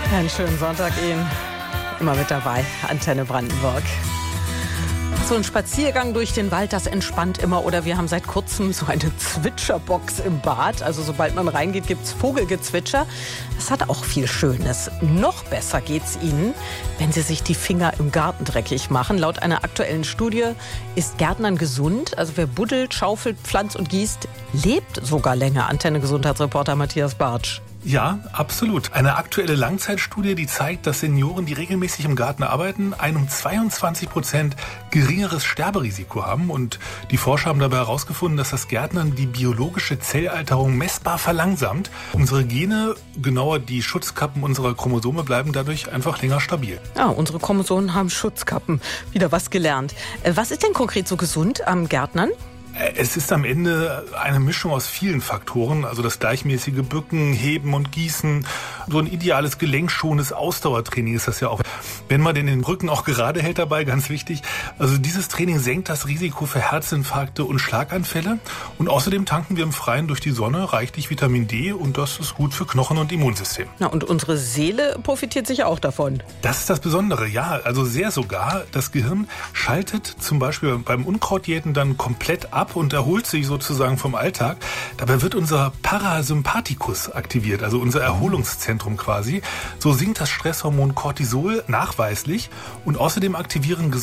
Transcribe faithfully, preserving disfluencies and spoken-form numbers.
Einen schönen Sonntag Ihnen. Immer mit dabei, Antenne Brandenburg. So ein Spaziergang durch den Wald, das entspannt immer. Oder wir haben seit kurzem so eine Zwitscherbox im Bad. Also sobald man reingeht, gibt's Vogelgezwitscher. Das hat auch viel Schönes. Noch besser geht's Ihnen, wenn Sie sich die Finger im Garten dreckig machen. Laut einer aktuellen Studie ist Gärtnern gesund. Also wer buddelt, schaufelt, pflanzt und gießt, lebt sogar länger. Antenne-Gesundheitsreporter Matthias Bartsch. Ja, absolut. Eine aktuelle Langzeitstudie, die zeigt, dass Senioren, die regelmäßig im Garten arbeiten, ein um zweiundzwanzig Prozent geringeres Sterberisiko haben. Und die Forscher haben dabei herausgefunden, dass das Gärtnern die biologische Zellalterung messbar verlangsamt. Unsere Gene, genauer die Schutzkappen unserer Chromosome, bleiben dadurch einfach länger stabil. Ja, unsere Chromosomen haben Schutzkappen. Wieder was gelernt. Was ist denn konkret so gesund am Gärtnern? Es ist am Ende eine Mischung aus vielen Faktoren, also das gleichmäßige Bücken, Heben und Gießen. So ein ideales gelenkschonendes Ausdauertraining ist das ja auch. Wenn man den Rücken auch gerade hält dabei, ganz wichtig. Also dieses Training senkt das Risiko für Herzinfarkte und Schlaganfälle. Und außerdem tanken wir im Freien durch die Sonne reichlich Vitamin D und das ist gut für Knochen und Immunsystem. Na, und unsere Seele profitiert sicher auch davon. Das ist das Besondere, ja, also sehr sogar. Das Gehirn schaltet zum Beispiel beim Unkrautjäten dann komplett ab und erholt sich sozusagen vom Alltag. Dabei wird unser Parasympathikus aktiviert, also unser Erholungszentrum quasi. So sinkt das Stresshormon Cortisol nachweislich und außerdem aktivieren